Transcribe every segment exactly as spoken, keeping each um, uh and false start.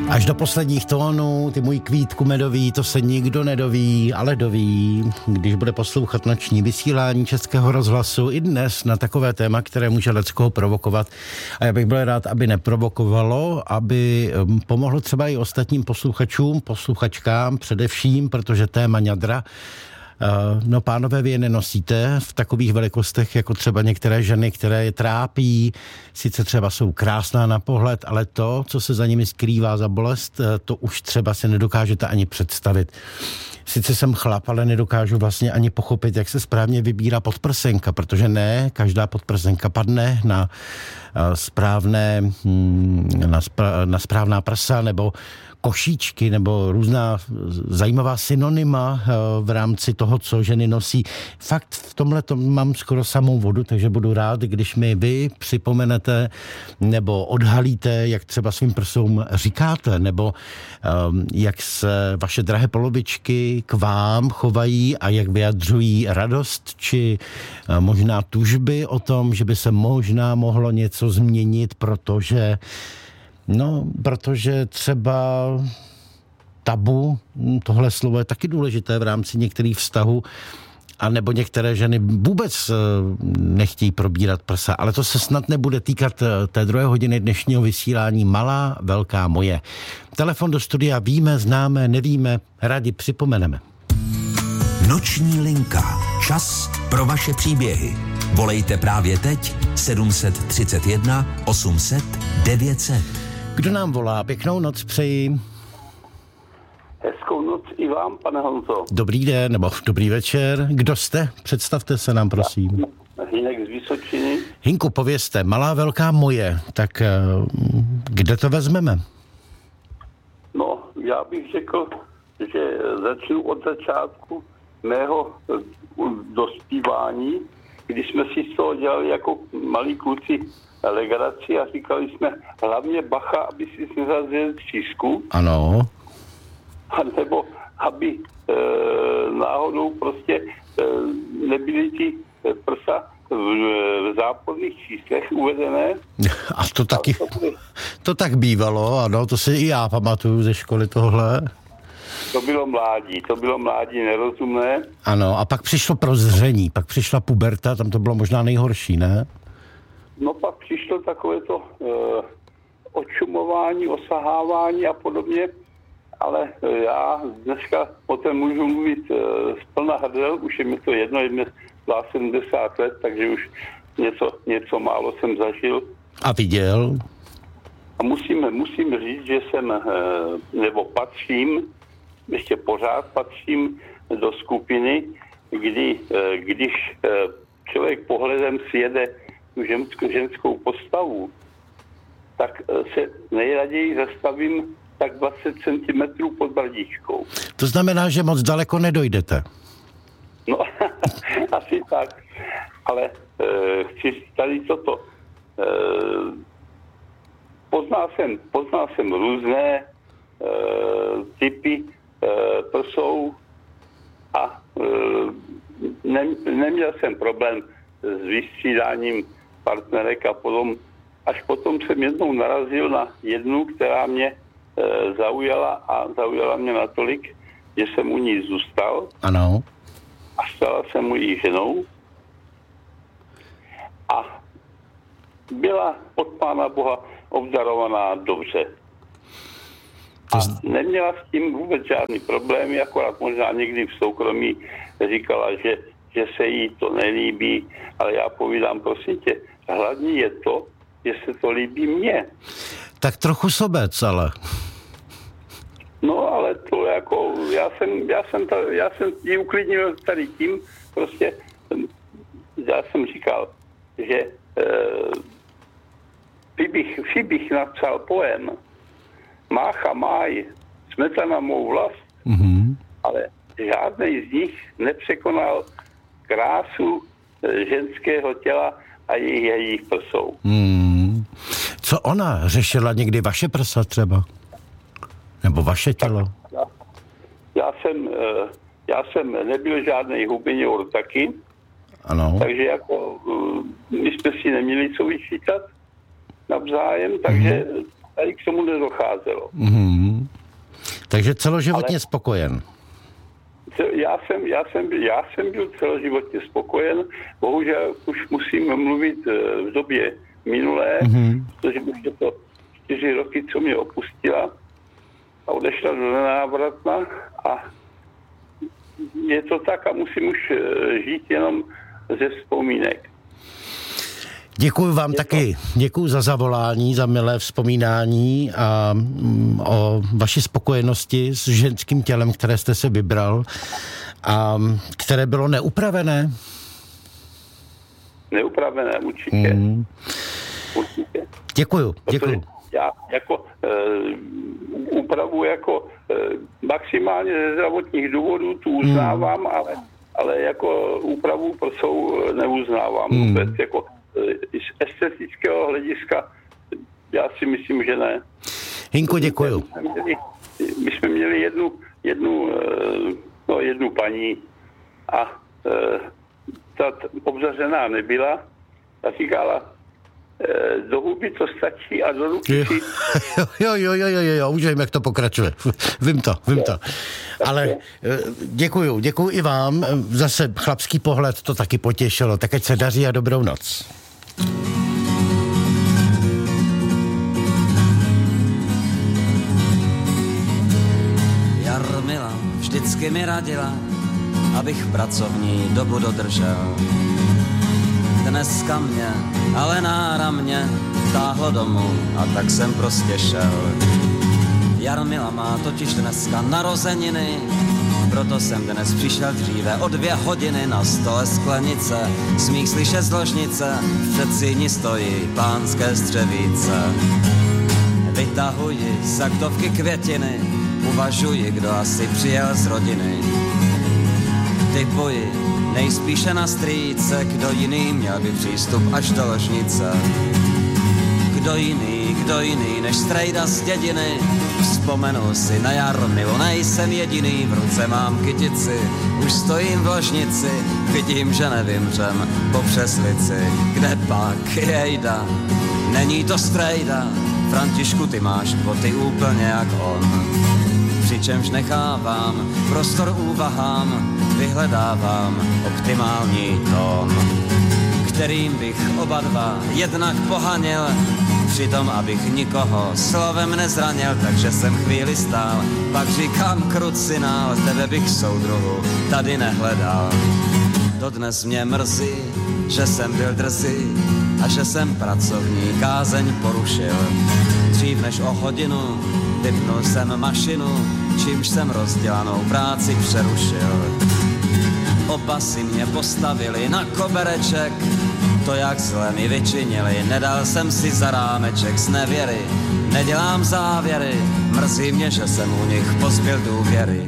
Až do posledních tónů, ty můj kvítku medový, to se nikdo nedoví, ale doví, když bude poslouchat noční vysílání Českého rozhlasu i dnes na takové téma, které může leckoho provokovat. A já bych byl rád, aby neprovokovalo, aby pomohlo třeba i ostatním posluchačům, posluchačkám především, protože téma ňadra, no pánové, vy je nenosíte v takových velikostech, jako třeba některé ženy, které je trápí, sice třeba jsou krásná na pohled, ale to, co se za nimi skrývá za bolest, to už třeba si nedokážete ani představit. Sice jsem chlap, ale nedokážu vlastně ani pochopit, jak se správně vybírá podprsenka, protože ne, každá podprsenka padne na správné, na, spra, na správná prsa, nebo košíčky, nebo různá zajímavá synonyma v rámci toho, co ženy nosí. Fakt v tomhle tom mám skoro samou vodu, takže budu rád, když mi vy připomenete nebo odhalíte, jak třeba svým prsům říkáte, nebo um, jak se vaše drahé polovičky k vám chovají a jak vyjadřují radost, či uh, možná tužby o tom, že by se možná mohlo něco změnit, protože No, protože třeba tabu, tohle slovo je taky důležité v rámci některých vztahů, a nebo některé ženy vůbec nechtějí probírat prsa, ale to se snad nebude týkat té druhé hodiny dnešního vysílání Malá, velká moje. Telefon do studia víme, známe, nevíme, rádi připomeneme. Noční linka. Čas pro vaše příběhy. Volejte právě teď sedm set třicet jedna osm set devět set. Kdo nám volá? Pěknou noc přeji. Hezkou noc i vám, pane Honzo. Dobrý den, nebo dobrý večer. Kdo jste? Představte se nám, prosím. Hinek z Vysočiny. Hinku, povězte, malá, velká moje, tak kde to vezmeme? No, já bych řekl, že začnu od začátku mého dospívání, když jsme si z toho dělali jako malí kluci legraci a říkali jsme hlavně bacha, aby si nezazvěl třísku. Ano. A nebo aby e, náhodou prostě e, nebyly ty prsa v, v záporných číslech uvedené. A to taky, to tak bývalo, ano, to si i já pamatuju ze školy tohle. To bylo mládí, to bylo mládí nerozumné. Ano, a pak přišlo prozření, pak přišla puberta, tam to bylo možná nejhorší, ne? No pak přišlo takové to e, odšumování, osahávání a podobně, ale e, já dneska o tom můžu mluvit e, z plna hrdel, už je mi to jedno, je mi sedmdesát let, takže už něco, něco málo jsem zažil. A viděl? A musím, musím říct, že jsem, e, nebo patřím, ještě pořád patřím do skupiny, kdy, e, když e, člověk pohledem sjede tu ženskou, ženskou postavu, tak se nejraději zastavím tak dvacet centimetrů pod bradičkou. To znamená, že moc daleko nedojdete. No, asi tak. Ale e, chci tady toto. E, poznal jsem, poznal jsem různé e, typy e, prsou a e, ne, neměl jsem problém s vystřídáním partnerek a potom, až potom jsem jednou narazil na jednu, která mě e, zaujala a zaujala mě natolik, že jsem u ní zůstal. Ano. A stala jsem mu jí ženou. A byla od Pána Boha obdarovaná dobře. A neměla s tím vůbec žádný problémy, akorát možná někdy v soukromí říkala, že že se jí to nelíbí, ale já povídám, prosím tě, hlavní je to, že se to líbí mně. Tak trochu sobec, ale. No, ale to jako, já jsem, já jsem, ta, já jsem ji uklidnil tady tím, prostě, já jsem říkal, že e, kdybych, kdybych napsal poem Mácha máj, smetana mou vlast, mm-hmm. ale žádnej z nich nepřekonal krásu ženského těla a jejich, jejich prsou. Hmm. Co ona řešila někdy vaše prsa třeba? Nebo vaše tělo? Tak, já, já, jsem, já jsem nebyl žádnej hubenior taky, ano. Takže jako my jsme si neměli co vyčítat navzájem, takže hmm. tady k tomu nedocházelo. Mm-hmm. Takže celoživotně Ale spokojen. Já jsem, já, jsem, já jsem byl celoživotně spokojen. Bohužel už musím mluvit v době minulé, mm-hmm. protože už je to čtyři roky, co mě opustila a odešla do nenávratna a je to tak a musím už žít jenom ze vzpomínek. Děkuji vám je taky. To... Děkuji za zavolání, za milé vzpomínání a mm, o vaší spokojenosti s ženským tělem, které jste se vybral a které bylo neupravené. Neupravené, určitě. Mm. Určitě. Děkuju, děkuju. Já jako e, úpravu jako e, maximálně ze zdravotních důvodů tu uznávám, mm. ale, ale jako úpravu prsou neuznávám mm. vůbec. Jako z estetického hlediska já si myslím, že ne. Hinko, děkuju. My jsme měli, my jsme měli jednu, jednu, no, jednu paní a ta obzařená nebyla a říkala, do huby to stačí a do ruky si... Jo, jo, jo, jo, jo, už vím, jak to pokračuje. Vím to, vím to. Ale děkuju, děkuju i vám. Zase chlapský pohled to taky potěšilo. Tak ať se daří a dobrou noc. Jarmila vždycky mi radila, abych pracovní dobu dodržel. Dneska mě, ale náramně táhlo domů a tak jsem prostě šel. Jarmila má totiž dneska narozeniny, proto jsem dnes přišel dříve o dvě hodiny. Na stole sklenice, smích slyšet z ložnice, v předsíni stojí pánské střevíce. Vytahuji z aktovky květiny, uvažuji, kdo asi přijel z rodiny. Typuji nejspíše na strýce, kdo jiný měl by přístup až do ložnice. Kdo jiný, kdo jiný než strejda z dědiny. Vzpomenu si na Jarmilu, nejsem jediný, v ruce mám kytici, už stojím v ložnici, vidím, že nevymřem po přeslici. Kde pak jejda, není to strejda, Františku, ty máš boty úplně jak on. Přičemž nechávám prostor úvahám, vyhledávám optimální tón, kterým bych oba dva jednak pohanil, přitom abych nikoho slovem nezranil, takže jsem chvíli stál, pak říkám krucinál, tebe bych soudruhu tady nehledal. Dodnes mě mrzí, že jsem byl drzý a že jsem pracovní kázeň porušil. Dřív než o hodinu vypnul jsem mašinu, čímž jsem rozdělanou práci přerušil. Oba si mě postavili na kobereček, to jak zle mi vyčinili, nedal jsem si za rámeček z nevěry. Nedělám závěry, mrzí mě, že jsem u nich pozbyl důvěry.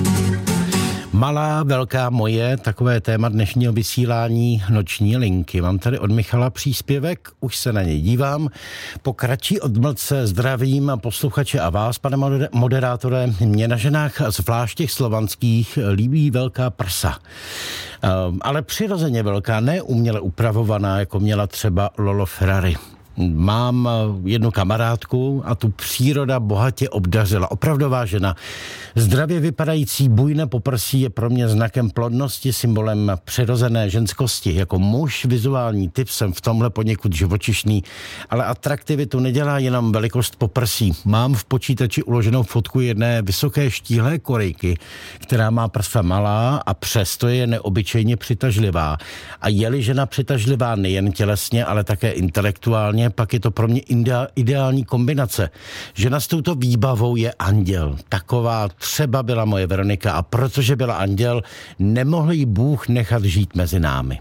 Malá, velká moje, takové téma dnešního vysílání Noční linky. Mám tady od Michala příspěvek, už se na něj dívám. Po kratší odmlce zdravím posluchače a vás, pane moderátore. Mě na ženách, zvlášť těch slovanských, líbí velká prsa. Ale přirozeně velká, ne uměle upravovaná, jako měla třeba Lolo Ferrari. Mám jednu kamarádku a tu příroda bohatě obdařila. Opravdová žena. Zdravě vypadající bujné poprsí je pro mě znakem plodnosti, symbolem přirozené ženskosti. Jako muž, vizuální typ jsem v tomhle poněkud živočišný, ale atraktivitu nedělá jenom velikost poprsí. Mám v počítači uloženou fotku jedné vysoké štíhlé Korejky, která má prsa malá a přesto je neobyčejně přitažlivá. A je-li žena přitažlivá nejen tělesně, ale také intelektuálně, pak je to pro mě ideální kombinace. Žena s touto výbavou je anděl. Taková třeba byla moje Veronika a protože byla anděl, nemohl jí Bůh nechat žít mezi námi.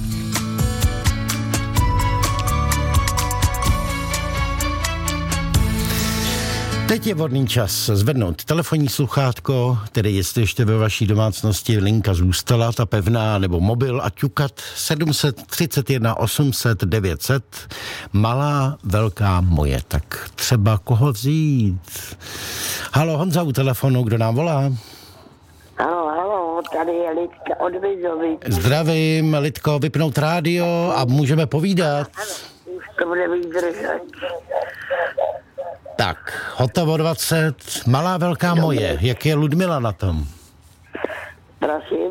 Teď je vhodný čas zvednout telefonní sluchátko, tedy jestli ještě ve vaší domácnosti linka zůstala, ta pevná, nebo mobil a ťukat sedm set třicet jedna osm set devět set. Malá, velká moje, tak třeba koho vzít? Halo, Honza u telefonu, kdo nám volá? Halo, halo, tady je Lidka od Vizovic. Zdravím, Lidko, vypnout rádio a můžeme povídat. Ano, už to bude vydržet. Tak, hotovo dvacet, malá velká Dobře. Moje. Jak je Ludmila na tom? Prosím.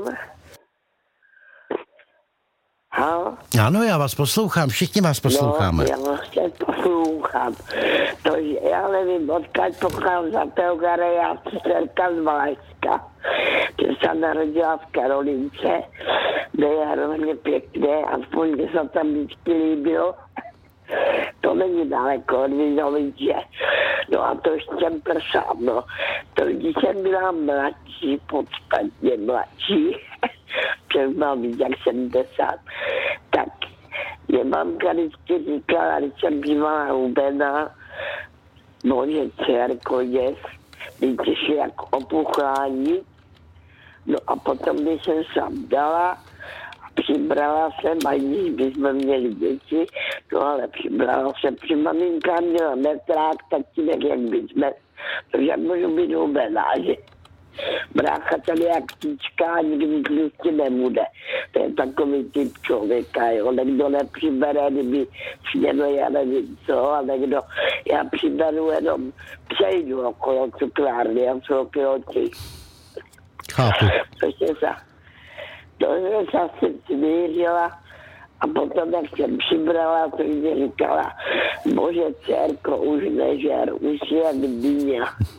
Halo? Ano, já vás poslouchám, všichni vás posloucháme. No, já vás poslouchám. To, já nevím, odkud pocházíte, ale já jsem dcerka z Valašska. Že se narodila v Karolince, kde je hrozně pěkné, aspoň mě se tam vždycky líbilo. To není daleko od Vizoviče. No a to ještě prsám, no. To když jsem byla mladší, podstatně mladší, přes mám víc jak sedmdesát, tak mě mamka vždycky říkala, když jsem bývala hubená, bože, dcerko, děs, když šli jako opuchlání. No a potom, když jsem se dala, přibrala jsem, aniž bychom měli děti, no ale přibrala jsem, při maminka měla metrák, tatínek jak bychom, protože můžu být hubená, že brácha tady jak ptíčka a nikdy prostě nebude. To je takový typ člověka, jo, někdo nepřibere, kdyby sněno, já nevím co, a někdo, já přiberu jenom, přejdu okolo cukrárny a jsou oči. Chápu. Prostě se To jsem se asi smířila a potom, jak jsem přibrala, to mě říkala, bože, dcerko, už nežer, už je dýně.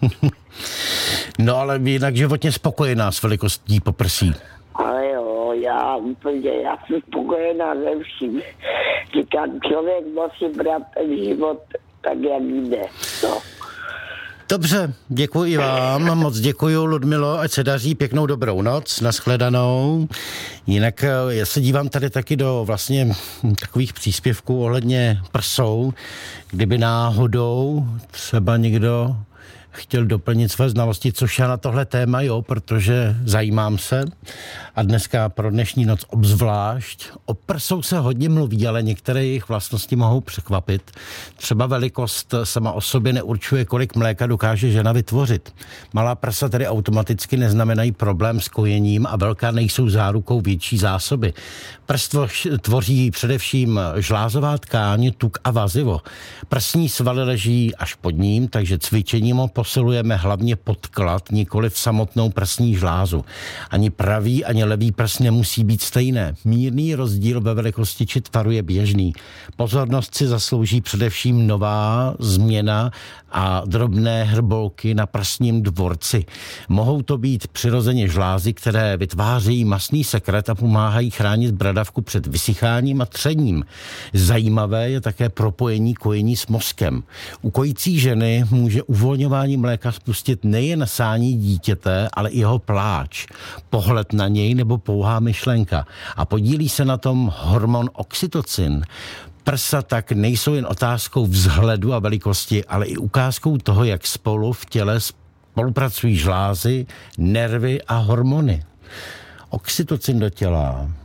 No ale jinak životně spokojená s velikostí poprsí. Ale jo, já úplně, já jsem spokojená ze vším. Říkám, člověk musí brát ten život tak, jak jde. No. Dobře, děkuji vám, moc děkuji, Ludmilo, ať se daří, pěknou dobrou noc, nashledanou. Jinak já se dívám tady taky do vlastně takových příspěvků ohledně prsou, kdyby náhodou třeba někdo chtěl doplnit své znalosti, což já na tohle téma, jo, protože zajímám se a dneska pro dnešní noc obzvlášť. O prsou se hodně mluví, ale některé jejich vlastnosti mohou překvapit. Třeba velikost sama o sobě neurčuje, kolik mléka dokáže žena vytvořit. Malá prsa tedy automaticky neznamenají problém s kojením a velká nejsou zárukou větší zásoby. Prst tvoří především žlázová tkáň, tuk a vazivo. Prsní svaly leží až pod ním, takže cvičením ho posilujeme hlavně podklad, nikoliv samotnou prsní žlázu. Ani pravý, ani levý prst nemusí být stejné. Mírný rozdíl ve velikosti či tvaru je běžný. Pozornost si zaslouží především nová změna a drobné hrbolky na prsním dvorci. Mohou to být přirozeně žlázy, které vytvářejí masný sekret a pomáhají chránit bradavku před vysycháním a třením. Zajímavé je také propojení kojení s mozkem. U kojící ženy může uvolňování mléka spustit nejen sání dítěte, ale i jeho pláč, pohled na něj nebo pouhá myšlenka. A podílí se na tom hormon oxytocin. Prsa tak nejsou jen otázkou vzhledu a velikosti, ale i ukázkou toho, jak spolu v těle spolupracují žlázy, nervy a hormony. Oxytocin do těla